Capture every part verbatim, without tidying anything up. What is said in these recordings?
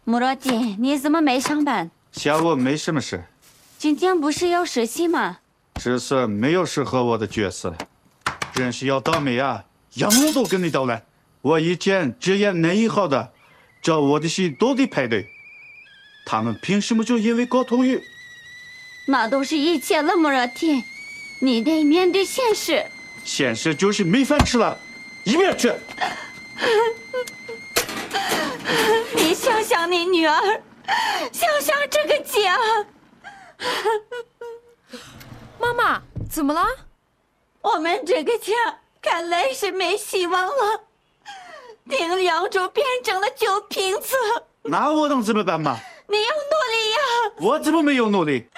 穆罗蒂，你怎么没上班？ 下午没什么事。 今天不是要实习吗？ 这次没有适合我的角色，真是要倒霉啊！样样都跟你捣乱。我以前只演男一号的，找我的戏都得排队。他们凭什么就因为沟通语？ 那都是以前了，穆罗蒂，你得面对现实。 现实就是没饭吃了，一边去！ 你想想你女儿，想想这个家。 妈妈，怎么了？ 我们这个家看来是没希望了。丁良州变成了酒瓶子。 那我能怎么办嘛？ 你要努力呀！ 我怎么没有努力？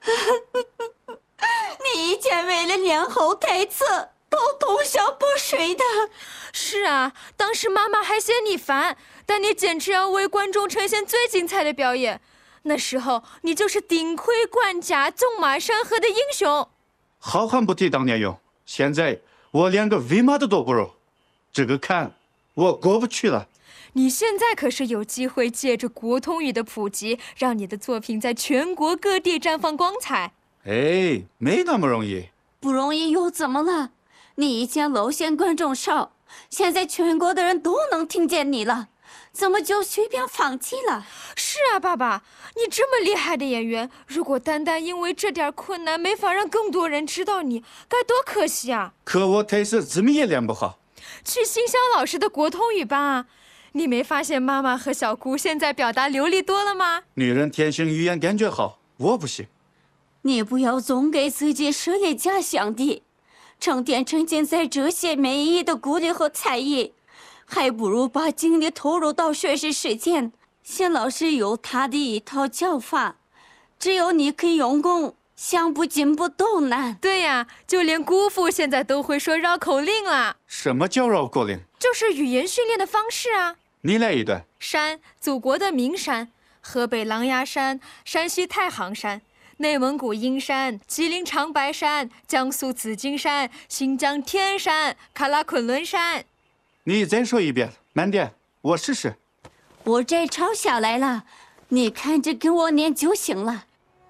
你以前为了练后台词都通宵不睡的。 是啊，当时妈妈还嫌你烦，但你坚持要为观众呈现最精彩的表演。那时候你就是顶盔管家、纵马山河的英雄。 好汉不提当年勇，现在我连个喂马的都不如，这个坎我过不去了。 你现在可是有机会借着国通语的普及，让你的作品在全国各地绽放光彩。 哎，没那么容易。 不容易又怎么了？你以前露馅观众少，现在全国的人都能听见你了，怎么就随便放弃了？ 是啊，爸爸，你这么厉害的演员，如果单单因为这点困难没法让更多人知道你，该多可惜啊！ 可我台词怎么也练不好。 去新乡老师的国通语班啊！你没发现妈妈和小姑现在表达流利多了吗？ 女人天生语言感觉好，我不行。 你不要总给自己设立假想敌，成天沉浸在这些没意义的顾虑和猜疑，还不如把精力投入到学习实践。谢老师有他的一套教法，只有你肯用功，想不进步都难。 对呀，就连姑父现在都会说绕口令了。 什么叫绕口令？ 就是语言训练的方式啊。 你来一段。 山，祖国的名山，河北狼牙山，山西太行山，内蒙古阴山，吉林长白山，江苏紫金山，新疆天山，喀拉昆仑山。 你再说一遍，慢点，我试试。 我这抄下来了，你看着跟我念就行了。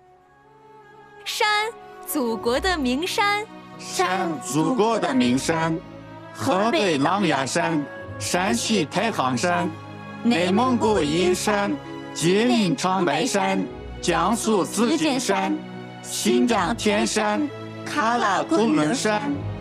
山，祖国的名山。 山，祖国的名山，河北狼牙山，山西太行山，内蒙古阴山，吉林长白山，江苏紫金山，新疆天山，喀拉昆仑山。